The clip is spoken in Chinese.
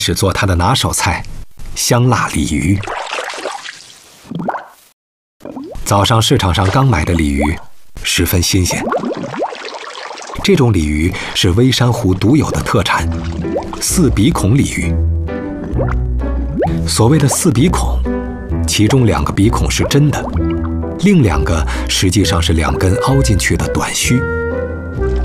是做他的拿手菜——香辣鲤鱼。早上市场上刚买的鲤鱼，十分新鲜。这种鲤鱼是微山湖独有的特产——四鼻孔鲤鱼。所谓的四鼻孔，其中2个鼻孔是真的，另2个实际上是2根凹进去的短须。